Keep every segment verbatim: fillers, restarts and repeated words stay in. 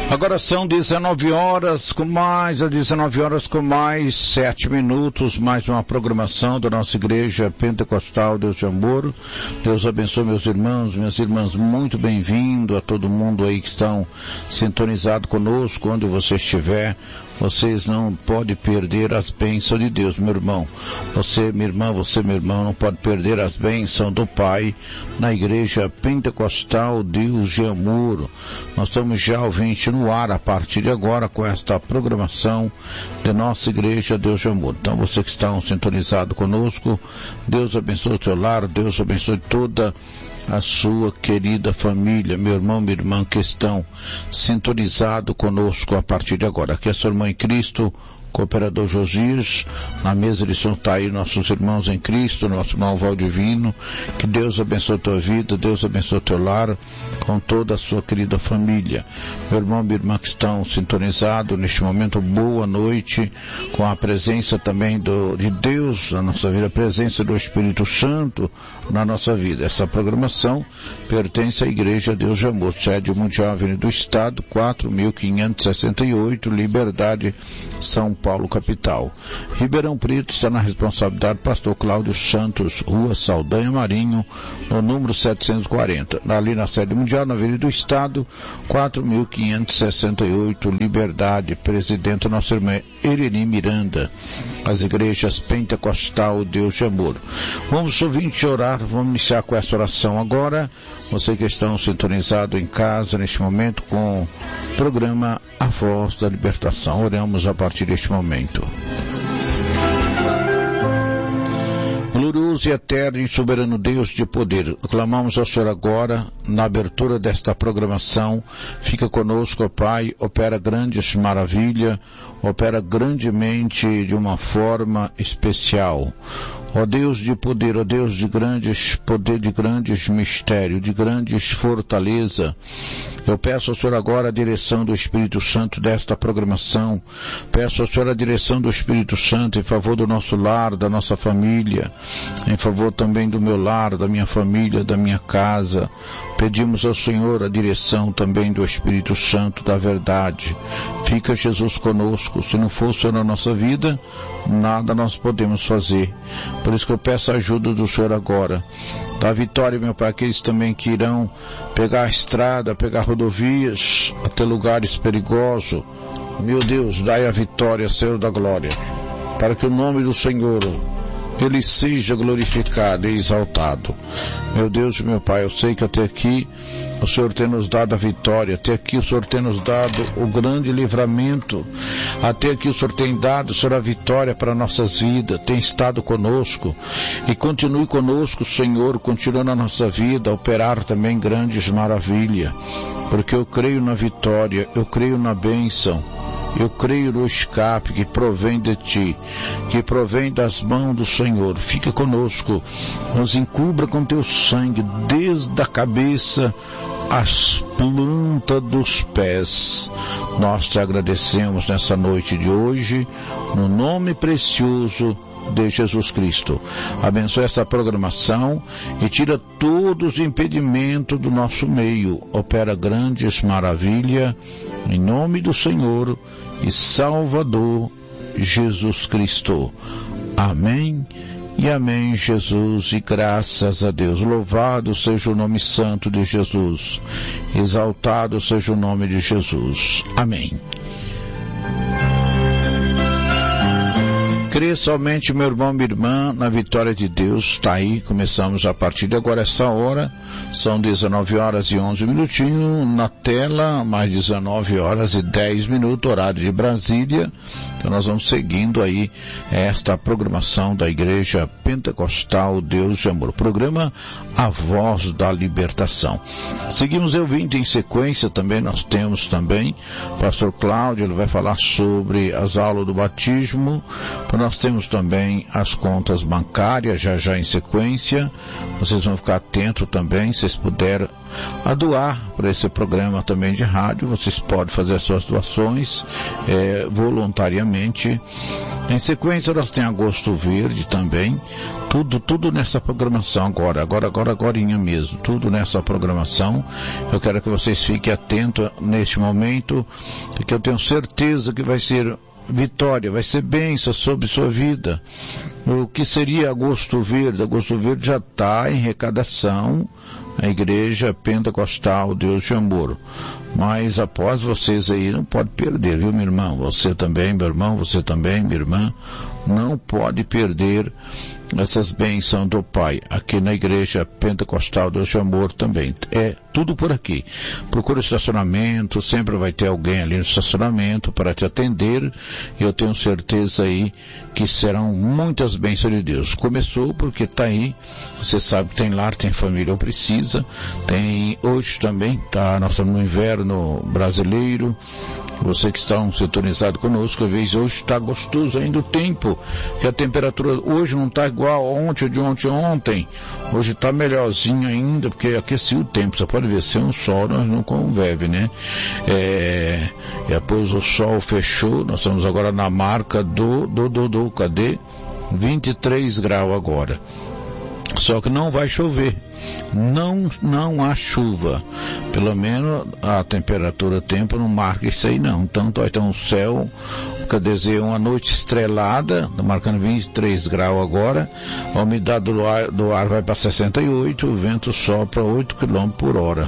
Agora são dezenove horas com mais, às dezenove horas com mais sete minutos, mais uma programação da nossa Igreja Pentecostal Deus de Amor. Deus abençoe meus irmãos, minhas irmãs, muito bem-vindo a todo mundo aí que estão sintonizados conosco, onde você estiver. Vocês não podem perder as bênçãos de Deus, meu irmão. Você, minha irmã, você, meu irmão, não pode perder as bênçãos do Pai na Igreja Pentecostal Deus de Amor. Nós estamos já, ouvinte, no ar a partir de agora com esta programação de nossa Igreja Deus de Amor. Então, você que está sintonizado conosco, Deus abençoe o teu lar, Deus abençoe toda a sua querida família, meu irmão, minha irmã, que estão sintonizados conosco a partir de agora. Aqui é a sua irmã em Cristo, Cooperador Josias, na mesa de som está aí nossos irmãos em Cristo, nosso irmão Valdivino. Que Deus abençoe a tua vida, Deus abençoe o teu lar, com toda a sua querida família. Meu irmão, minha irmã que estão sintonizados neste momento, boa noite, com a presença também do, de Deus na nossa vida, a presença do Espírito Santo na nossa vida. Essa programação pertence à Igreja Deus de Amor, sede mundial, Avenida do Estado, quatro mil quinhentos e sessenta e oito, Liberdade, São Paulo, capital. Ribeirão Preto está na responsabilidade do pastor Cláudio Santos, Rua Saldanha Marinho, no número setecentos e quarenta. Ali na sede mundial, na Avenida do Estado, quatro mil quinhentos e sessenta e oito, Liberdade, presidente nossa irmã Ereni Miranda. As igrejas Pentecostal Deus de Amor. Vamos ouvinte orar, vamos iniciar com essa oração agora. Você que estão sintonizados em casa neste momento com o programa A Voz da Libertação. Oramos a partir deste momento. Glorioso e eterno e soberano Deus de poder, clamamos ao Senhor agora, na abertura desta programação. Fica conosco, ó Pai, opera grandes maravilhas, opera grandemente de uma forma especial. Ó Deus de poder, ó Deus de grandes poder, de grandes mistérios, de grandes fortaleza, eu peço ao Senhor agora a direção do Espírito Santo desta programação. Peço ao Senhor a direção do Espírito Santo em favor do nosso lar, da nossa família, em favor também do meu lar, da minha família, da minha casa. Pedimos ao Senhor a direção também do Espírito Santo da verdade. Fica Jesus conosco. Se não for o Senhor na nossa vida, nada nós podemos fazer. Por isso que eu peço a ajuda do Senhor agora. Dá vitória, meu Pai, aqueles também que irão pegar a estrada, pegar rodovias, até lugares perigosos. Meu Deus, dai a vitória, Senhor da glória, para que o nome do Senhor Ele seja glorificado e exaltado. Meu Deus e meu Pai, eu sei que até aqui o Senhor tem nos dado a vitória, até aqui o Senhor tem nos dado o grande livramento, até aqui o Senhor tem dado, Senhor, a vitória para nossas vidas, tem estado conosco, e continue conosco, Senhor, continue na nossa vida, a operar também grandes maravilhas, porque eu creio na vitória, eu creio na bênção, eu creio no escape que provém de Ti, que provém das mãos do Senhor. Fica conosco, nos encubra com Teu sangue, desde a cabeça às plantas dos pés. Nós Te agradecemos nessa noite de hoje, no nome precioso de Jesus Cristo. Abençoe esta programação e tira todos os impedimentos do nosso meio. Opera grandes maravilhas, em nome do Senhor e Salvador Jesus Cristo. Amém e amém, Jesus, e graças a Deus. Louvado seja o nome santo de Jesus, exaltado seja o nome de Jesus. Amém. Crê somente, meu irmão, minha irmã, na vitória de Deus. Está aí, começamos a partir de agora essa hora, são dezenove horas e onze minutinhos, na tela, mais dezenove horas e dez minutos, horário de Brasília. Então nós vamos seguindo aí esta programação da Igreja Pentecostal Deus de Amor, programa A Voz da Libertação. Seguimos eu vinte em sequência, também nós temos também pastor Cláudio, ele vai falar sobre as aulas do batismo, para Nós temos também as contas bancárias, já já em sequência. Vocês vão ficar atentos também, se vocês puderem a doar para esse programa também de rádio. Vocês podem fazer as suas doações é, voluntariamente. Em sequência, nós temos Agosto Verde também. Tudo, tudo nessa programação agora, agora, agora, agorinha mesmo. Tudo nessa programação. Eu quero que vocês fiquem atentos neste momento, porque eu tenho certeza que vai ser vitória, vai ser bênção sobre sua vida. O que seria Agosto Verde? Agosto Verde já está em arrecadação, a Igreja Pentecostal Deus de Amor. Mas após vocês aí, não pode perder, viu, meu irmão? Você também, meu irmão, você também, minha irmã, não pode perder essas bênçãos do Pai, aqui na Igreja Pentecostal Deus de Amor também. É tudo por aqui. Procura estacionamento, sempre vai ter alguém ali no estacionamento para te atender, e eu tenho certeza aí que serão muitas bênçãos de Deus. Começou porque está aí, você sabe que tem lar, tem família ou precisa, tem hoje também, tá, nós estamos no inverno brasileiro. Você que está sintonizado conosco, às vezes hoje está gostoso ainda o tempo, que a temperatura hoje não está igual a ontem, de ontem ontem, hoje está melhorzinho ainda, porque aqueceu o tempo. Você pode ver, sem um sol nós não convive, né? É, depois o sol fechou, nós estamos agora na marca do, do, do, do, cadê? vinte e três graus agora. Só que não vai chover, não, não há chuva, pelo menos a temperatura, o tempo não marca isso aí não. Então vai ter um céu, quer dizer, uma noite estrelada, marcando vinte e três graus agora, a umidade do ar, do ar vai para sessenta e oito, o vento sopra oito quilômetros por hora.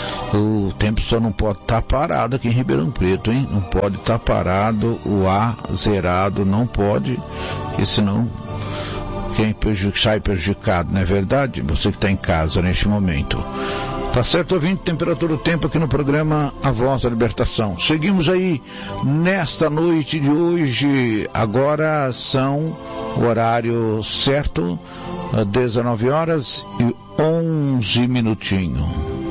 O tempo só não pode estar parado aqui em Ribeirão Preto, hein? Não pode estar parado, o ar zerado não pode, porque senão quem prejudica, sai prejudicado, não é verdade? Você que está em casa neste momento. Tá certo, ouvinte? Temperatura do tempo aqui no programa A Voz da Libertação. Seguimos aí nesta noite de hoje. Agora são o horário certo, dezenove horas e onze minutinhos.